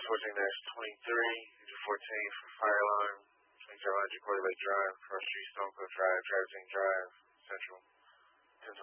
14-23, engine 14 for fire alarm, 20 Carolina, Corey Lake Drive, Cross Street, Stonecliff Drive, Traversing Drive, Central.